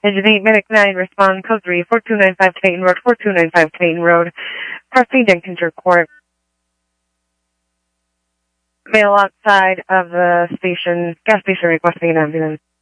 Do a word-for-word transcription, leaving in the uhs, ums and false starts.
Engine eight, Medic nine, respond, code three, four two nine five Clayton Road, four two nine five Clayton Road, proceed Jenkins Court. Male outside of the station, gas station requesting an ambulance.